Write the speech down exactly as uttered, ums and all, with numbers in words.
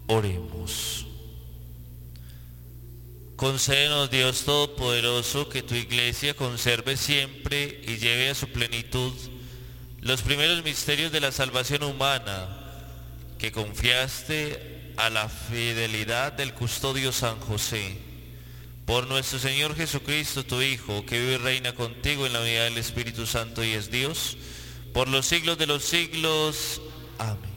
Oremos. Concédenos, Dios Todopoderoso, que tu Iglesia conserve siempre y lleve a su plenitud los primeros misterios de la salvación humana, que confiaste a la fidelidad del custodio San José. Por nuestro Señor Jesucristo, tu Hijo, que vive y reina contigo en la unidad del Espíritu Santo y es Dios, por los siglos de los siglos. Amén.